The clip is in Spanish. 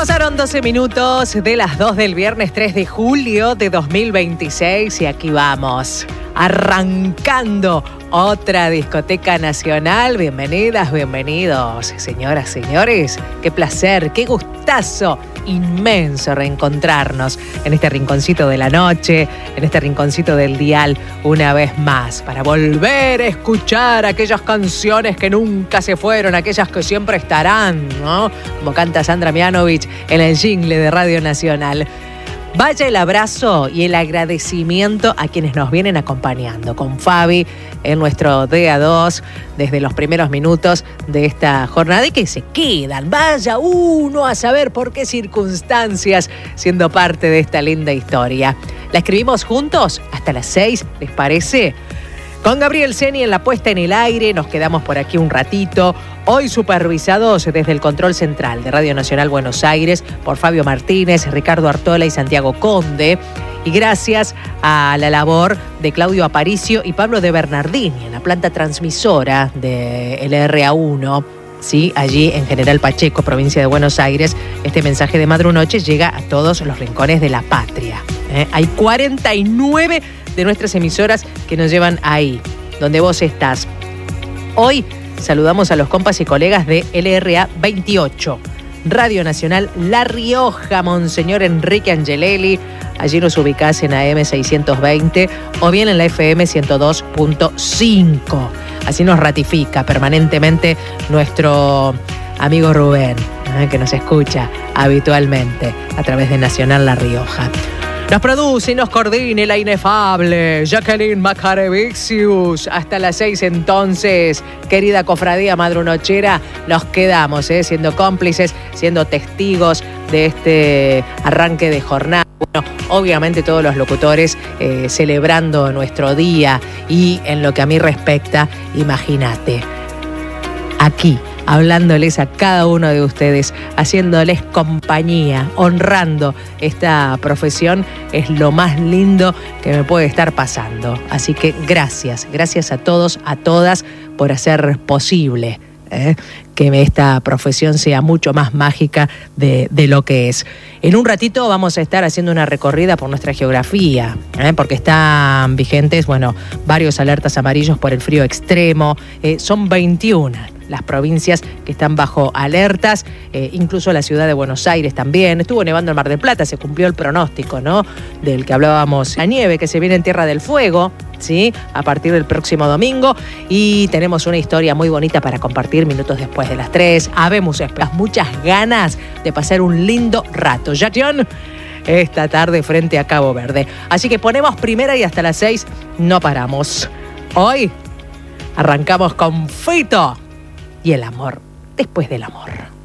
Pasaron 12 minutos de las 2 del viernes 3 de julio de 2026 y aquí vamos, arrancando otra discoteca nacional. Bienvenidas, bienvenidos, señoras, señores. Qué placer, qué gustazo inmenso reencontrarnos en este rinconcito de la noche, en este rinconcito del dial una vez más, para volver a escuchar aquellas canciones que nunca se fueron, aquellas que siempre estarán, ¿no? Como canta Sandra Mianovich en el jingle de Radio Nacional. Vaya el abrazo y el agradecimiento a quienes nos vienen acompañando con Fabi en nuestro DA2 desde los primeros minutos de esta jornada y que se quedan. Vaya uno a saber por qué circunstancias siendo parte de esta linda historia. La escribimos juntos hasta las 6, ¿les parece? Con Gabriel Seni en la puesta en el aire, nos quedamos por aquí un ratito. Hoy supervisados desde el control central de Radio Nacional Buenos Aires por Fabio Martínez, Ricardo Artola y Santiago Conde. Y gracias a la labor de Claudio Aparicio y Pablo de Bernardini en la planta transmisora de LRA1. Sí, allí en General Pacheco, provincia de Buenos Aires, este mensaje de Madrunoche llega a todos los rincones de la patria. Hay 49 de nuestras emisoras que nos llevan ahí, donde vos estás. Hoy saludamos a los compas y colegas de LRA 28, Radio Nacional La Rioja, Monseñor Enrique Angelelli. Allí nos ubicás en AM 620 o bien en la FM 102.5. Así nos ratifica permanentemente nuestro amigo Rubén, que nos escucha habitualmente a través de Nacional La Rioja. Nos produce y nos coordina la inefable Jacqueline Macarevixius. Hasta las 6 entonces, querida cofradía madrunochera, nos quedamos siendo cómplices, siendo testigos de este arranque de jornada. Bueno, obviamente todos los locutores celebrando nuestro día y en lo que a mí respecta, imagínate, aquí, hablándoles a cada uno de ustedes, haciéndoles compañía, honrando esta profesión, es lo más lindo que me puede estar pasando. Así que gracias a todos, a todas, por hacer posible que esta profesión sea mucho más mágica de lo que es. En un ratito vamos a estar haciendo una recorrida por nuestra geografía, porque están vigentes, varios alertas amarillos por el frío extremo. Son 21 las provincias que están bajo alertas, incluso la ciudad de Buenos Aires también. Estuvo nevando en Mar del Plata, se cumplió el pronóstico, ¿no?, del que hablábamos. La nieve que se viene en Tierra del Fuego, ¿sí?, a partir del próximo domingo. Y tenemos una historia muy bonita para compartir minutos después de las 3. Habemos muchas ganas de pasar un lindo rato. Jackson, esta tarde frente a Cabo Verde. Así que ponemos primera y hasta las 6 no paramos. Hoy arrancamos con Fito y el amor después del amor.